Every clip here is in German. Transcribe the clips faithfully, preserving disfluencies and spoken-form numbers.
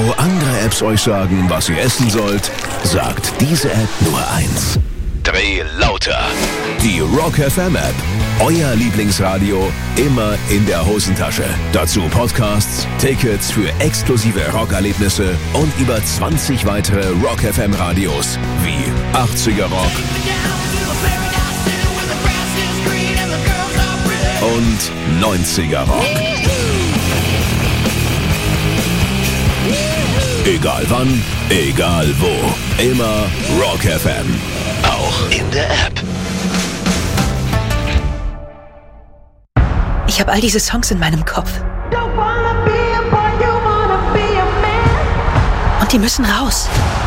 Wo andere Apps euch sagen, was ihr essen sollt, sagt diese App nur eins. Dreh lauter. Die Rock F M App. Euer Lieblingsradio immer in der Hosentasche. Dazu Podcasts, Tickets für exklusive Rockerlebnisse und über zwanzig weitere Rock F M Radios wie achtziger Rock und neunziger Rock. Egal wann, egal wo. Immer Rock F M. Auch in der App. Ich habe all diese Songs in meinem Kopf. Und die müssen raus.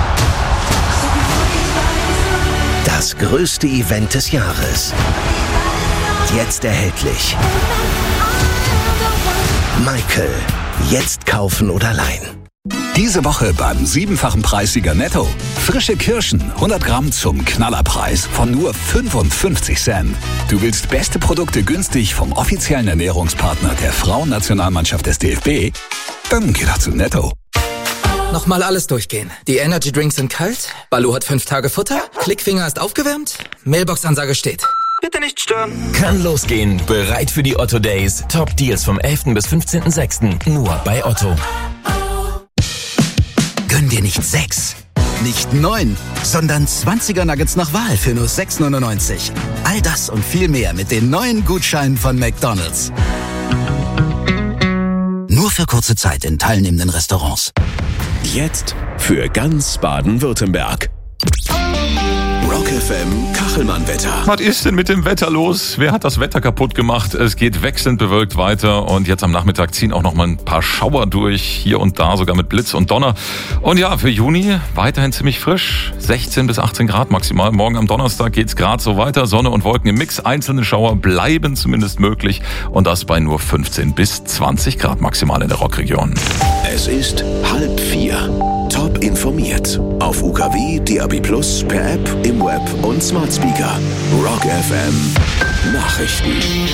Das größte Event des Jahres. Jetzt erhältlich. Michael. Jetzt kaufen oder leihen. Diese Woche beim siebenfachen Preissieger Netto. Frische Kirschen, hundert Gramm zum Knallerpreis von nur fünfundfünfzig Cent. Du willst beste Produkte günstig vom offiziellen Ernährungspartner der Frauennationalmannschaft des D F B? Dann geh doch zu Netto. Nochmal alles durchgehen. Die Energy Drinks sind kalt, Baloo hat fünf Tage Futter, Klickfinger ist aufgewärmt, Mailbox-Ansage steht. Bitte nicht stören. Kann losgehen. Bereit für die Otto Days. Top Deals vom elften bis fünfzehnten sechsten Nur bei Otto. Gönn dir nicht sechs, nicht neun, sondern zwanziger Nuggets nach Wahl für nur sechs neunundneunzig. All das und viel mehr mit den neuen Gutscheinen von McDonald's. Nur für kurze Zeit in teilnehmenden Restaurants. Jetzt für ganz Baden-Württemberg. Rock F M Kachelmann-Wetter. Was ist denn mit dem Wetter los? Wer hat das Wetter kaputt gemacht? Es geht wechselnd bewölkt weiter und jetzt am Nachmittag ziehen auch noch mal ein paar Schauer durch, hier und da sogar mit Blitz und Donner. Und ja, für Juni weiterhin ziemlich frisch, sechzehn bis achtzehn Grad maximal. Morgen am Donnerstag geht's gerade so weiter, Sonne und Wolken im Mix. Einzelne Schauer bleiben zumindest möglich und das bei nur fünfzehn bis zwanzig Grad maximal in der Rockregion. Es ist halb vier. Top informiert. Auf U K W, D A B plus, per App, im Web und Smart Speaker. Rock F M Nachrichten.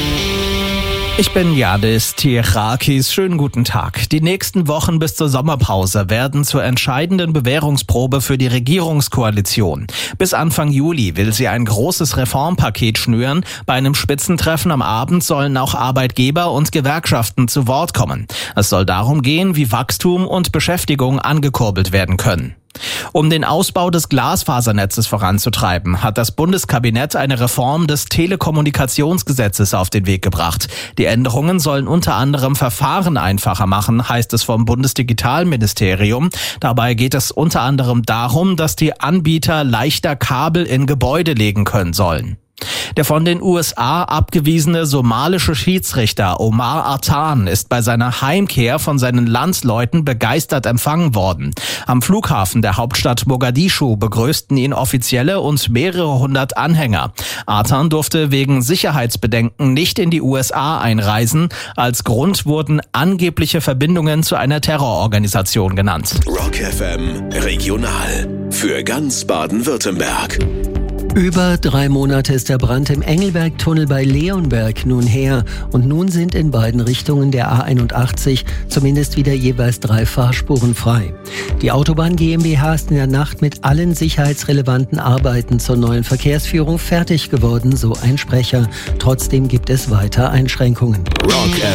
Ich bin Yadis Tirakis. Schönen guten Tag. Die nächsten Wochen bis zur Sommerpause werden zur entscheidenden Bewährungsprobe für die Regierungskoalition. Bis Anfang Juli will sie ein großes Reformpaket schnüren. Bei einem Spitzentreffen am Abend sollen auch Arbeitgeber und Gewerkschaften zu Wort kommen. Es soll darum gehen, wie Wachstum und Beschäftigung angekurbelt werden können. Um den Ausbau des Glasfasernetzes voranzutreiben, hat das Bundeskabinett eine Reform des Telekommunikationsgesetzes auf den Weg gebracht. Die Änderungen sollen unter anderem Verfahren einfacher machen, heißt es vom Bundesdigitalministerium. Dabei geht es unter anderem darum, dass die Anbieter leichter Kabel in Gebäude legen können sollen. Der von den U S A abgewiesene somalische Schiedsrichter Omar Artan ist bei seiner Heimkehr von seinen Landsleuten begeistert empfangen worden. Am Flughafen der Hauptstadt Mogadischu begrüßten ihn Offizielle und mehrere hundert Anhänger. Artan durfte wegen Sicherheitsbedenken nicht in die U S A einreisen. Als Grund wurden angebliche Verbindungen zu einer Terrororganisation genannt. Rock F M Regional für ganz Baden-Württemberg. Über drei Monate ist der Brand im Engelberg-Tunnel bei Leonberg nun her und nun sind in beiden Richtungen der A einundachtzig zumindest wieder jeweils drei Fahrspuren frei. Die Autobahn GmbH ist in der Nacht mit allen sicherheitsrelevanten Arbeiten zur neuen Verkehrsführung fertig geworden, so ein Sprecher. Trotzdem gibt es weiter Einschränkungen. Rock